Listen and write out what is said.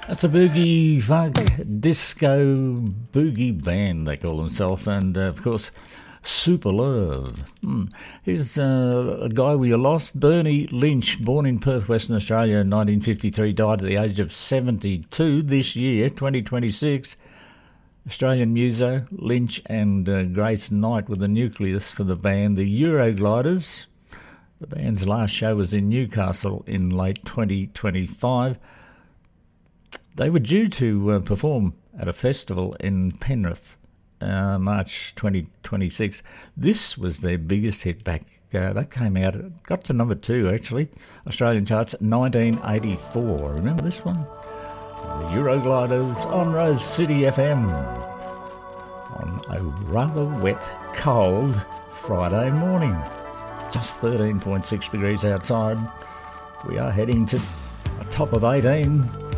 That's a boogie funk disco boogie band, they call themselves, and of course Super Love. Here's a guy we lost, Bernie Lynch, born in Perth, Western Australia in 1953, died at the age of 72 this year, 2026. Australian muso, Lynch and Grace Knight were the nucleus for the band, the Eurogliders. The band's last show was in Newcastle in late 2025. They were due to perform at a festival in Penrith, March 2026. This was their biggest hit back. That came out, got to number 2 actually, Australian charts, 1984. Remember this one? The Eurogliders on Rose City FM on a rather wet, cold Friday morning. Just 13.6 degrees outside. We are heading to a top of 18.